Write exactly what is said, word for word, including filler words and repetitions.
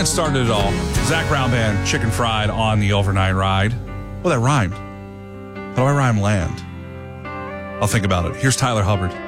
that started it all. Zac Brown Band, Chicken Fried on the overnight ride. Well, that rhymed. How do I rhyme land? I'll think about it. Here's Tyler Hubbard.